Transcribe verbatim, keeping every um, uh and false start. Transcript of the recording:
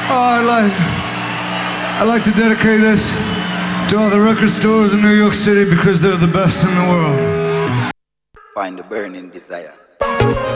Oh, I'd like, I'd like to dedicate this to all the record stores in New York City because they're the best in the world. Find the burning desire.